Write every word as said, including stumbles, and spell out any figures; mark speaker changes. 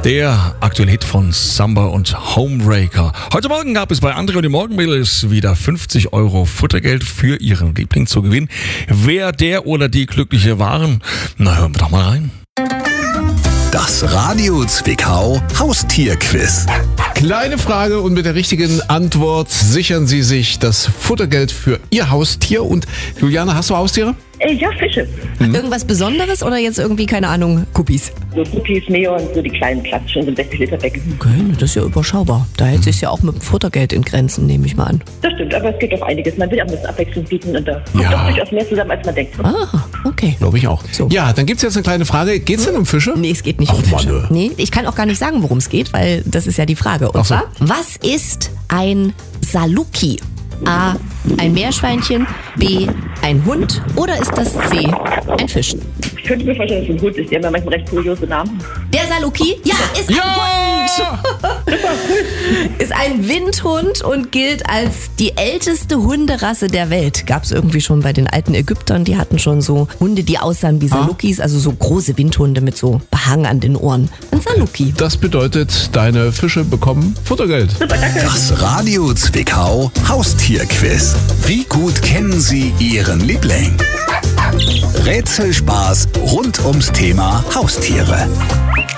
Speaker 1: Der aktuelle Hit von Samba und Homebreaker. Heute Morgen gab es bei André und den Morgenmädels wieder fünfzig Euro Futtergeld für ihren Liebling zu gewinnen. Wer der oder die Glückliche waren, na hören wir doch mal rein.
Speaker 2: Das Radio Zwickau Haustierquiz.
Speaker 3: Kleine Frage und mit der richtigen Antwort sichern Sie sich das Futtergeld für Ihr Haustier. Und Juliane, hast du Haustiere?
Speaker 4: Äh, ja, Fische.
Speaker 5: Irgendwas Besonderes oder jetzt irgendwie, keine Ahnung, Guppies?
Speaker 4: So Guppies, Meon, so die kleinen Klatschen, so ein sechzig Liter Becken.
Speaker 5: Okay, das ist ja überschaubar. Da hält sich ja auch mit dem Futtergeld in Grenzen, nehme ich mal an.
Speaker 4: Das stimmt, aber es geht doch einiges. Man will auch ein bisschen Abwechslung bieten und da kommt
Speaker 3: Ja.
Speaker 4: doch durchaus mehr zusammen, als man denkt.
Speaker 5: Ah, okay.
Speaker 3: Glaube ich auch.
Speaker 5: So.
Speaker 3: Ja, dann gibt es jetzt eine kleine Frage. Geht es denn um Fische?
Speaker 5: Nee, es geht nicht
Speaker 3: Ach,
Speaker 5: um Fische.
Speaker 3: Mann.
Speaker 5: Nee, ich kann auch gar nicht sagen, worum es geht, weil das ist ja die Frage. Und
Speaker 3: Ach so.
Speaker 5: zwar, was ist ein Saluki? A, ein Meerschweinchen, B, ein Hund oder ist das C, ein Fisch?
Speaker 4: Ich könnte mir vorstellen, dass es ein Hund ist. Die haben ja manchmal recht kuriose Namen.
Speaker 5: Der Saluki? Ja, ist ein
Speaker 3: Ja!
Speaker 5: Hund. Ist ein Windhund und gilt als die älteste Hunderasse der Welt. Gab es irgendwie schon bei den alten Ägyptern. Die hatten schon so Hunde, die aussahen wie Salukis, also so große Windhunde mit so Behang an den Ohren. Ein Saluki.
Speaker 3: Das bedeutet, deine Fische bekommen Futtergeld.
Speaker 4: Super, danke.
Speaker 2: Das Radio Zwickau Haustierquiz. Wie gut kennen Sie Ihren Liebling? Rätselspaß rund ums Thema Haustiere.